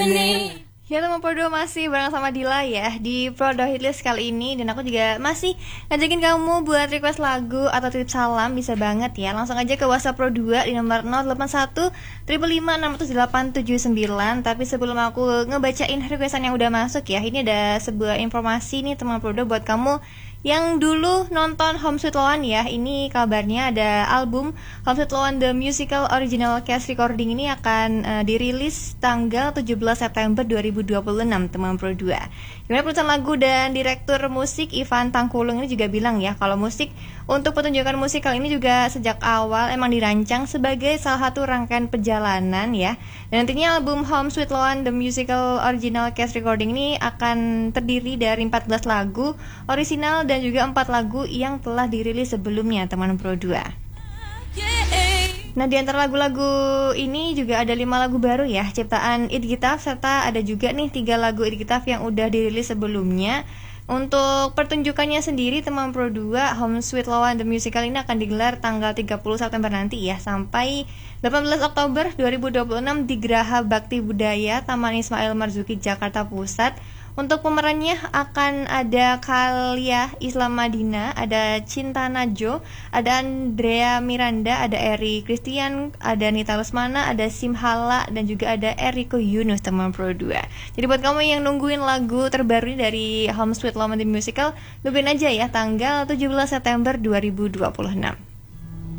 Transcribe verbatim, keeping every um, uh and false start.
Ya teman Prodo, masih bareng sama Dila ya di Prodo Hitlist kali ini. Dan aku juga masih ngajakin kamu buat request lagu atau titip salam. Bisa banget ya, langsung aja ke WhatsApp Pro dua di nomor nol delapan satu lima lima enam nol delapan tujuh sembilan. Tapi sebelum aku ngebacain requestan yang udah masuk ya, ini ada sebuah informasi nih teman Prodo buat kamu yang dulu nonton Home Sweet Loan ya. Ini kabarnya ada album Home Sweet Loan The Musical Original Cast Recording ini akan uh, dirilis tanggal tujuh belas September dua ribu dua puluh enam teman Pro dua. Gimana perusahaan lagu dan direktur musik Ivan Tangkulung ini juga bilang ya, kalau musik untuk pertunjukan musikal ini juga sejak awal emang dirancang sebagai salah satu rangkaian perjalanan ya. Dan nantinya album Home Sweet Loan The Musical Original Cast Recording ini akan terdiri dari empat belas lagu orisinal dan juga empat lagu yang telah dirilis sebelumnya teman Pro dua. Nah, di antara lagu-lagu ini juga ada lima lagu baru ya, ciptaan It Gitaf, serta ada juga nih tiga lagu It Gitaf yang udah dirilis sebelumnya. Untuk pertunjukannya sendiri teman Pro dua, Home Sweet Loan The Musical ini akan digelar tanggal tiga puluh September nanti ya, sampai delapan belas Oktober dua ribu dua puluh enam di Geraha Bakti Budaya Taman Ismail Marzuki, Jakarta Pusat. Untuk pemerannya akan ada Kalia Islam Madina, ada Cinta Najo, ada Andrea Miranda, ada Eri Christian, ada Nita Lesmana, ada Simhala, dan juga ada Eriko Yunus teman Pro dua. Jadi buat kamu yang nungguin lagu terbaru dari Home Sweet Loan The Musical, nungguin aja ya tanggal tujuh belas September dua ribu dua puluh enam.